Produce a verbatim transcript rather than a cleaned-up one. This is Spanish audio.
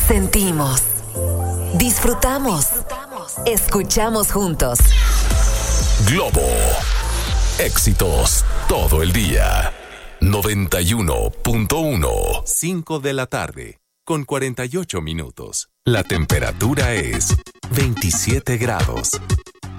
Sentimos, disfrutamos, escuchamos juntos. Globo, éxitos todo el día. noventa y uno punto uno. cinco de la tarde, con cuarenta y ocho minutos. La temperatura es veintisiete grados.